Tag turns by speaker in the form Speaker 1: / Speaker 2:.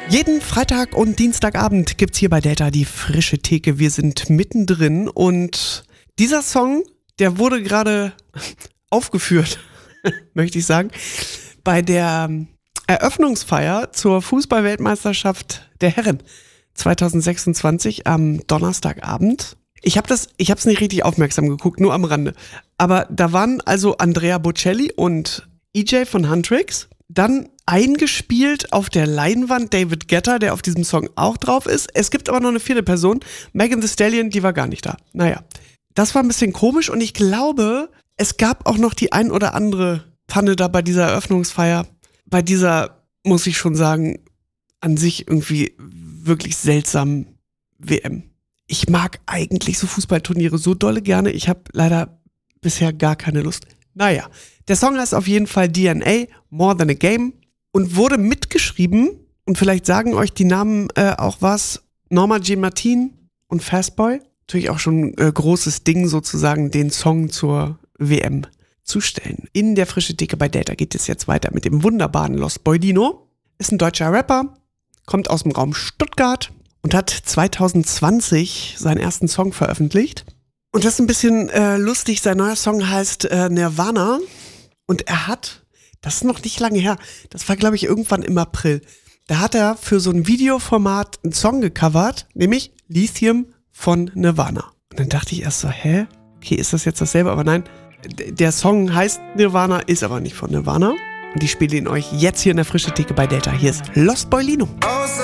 Speaker 1: Jeden Freitag und Dienstagabend gibt's hier bei Delta die frische Theke. Wir sind mittendrin und dieser Song, der wurde gerade aufgeführt, möchte ich sagen, bei der Eröffnungsfeier zur Fußball-Weltmeisterschaft der Herren 2026 am Donnerstagabend. Ich hab's nicht richtig aufmerksam geguckt, nur am Rande. Aber da waren also Andrea Bocelli und EJ von Huntrix. Dann eingespielt auf der Leinwand David Guetta, der auf diesem Song auch drauf ist. Es gibt aber noch eine vierte Person, Megan Thee Stallion, die war gar nicht da. Naja, das war ein bisschen komisch und ich glaube, es gab auch noch die ein oder andere Panne da bei dieser Eröffnungsfeier. Bei dieser, muss ich schon sagen, an sich irgendwie wirklich seltsamen WM. Ich mag eigentlich so Fußballturniere so dolle gerne. Ich habe leider bisher gar keine Lust. Naja, der Song heißt auf jeden Fall DNA, More Than a Game und wurde mitgeschrieben und vielleicht sagen euch die Namen auch was, Norma Jean Martin und Fastboy. Natürlich auch schon ein großes Ding sozusagen, den Song zur WM zu stellen. In der frische Theke bei Delta geht es jetzt weiter mit dem wunderbaren Los Boydino. Ist ein deutscher Rapper, kommt aus dem Raum Stuttgart und hat 2020 seinen ersten Song veröffentlicht. Und das ist ein bisschen lustig, sein neuer Song heißt Nirvana und er hat, das ist noch nicht lange her, das war glaube ich irgendwann im April, da hat er für so ein Videoformat einen Song gecovert, nämlich Lithium von Nirvana. Und dann dachte ich erst so, okay, ist das jetzt dasselbe? Aber nein, der Song heißt Nirvana, ist aber nicht von Nirvana. Und ich spiele ihn euch jetzt hier in der frische Theke bei Delta. Hier ist Los Boylino.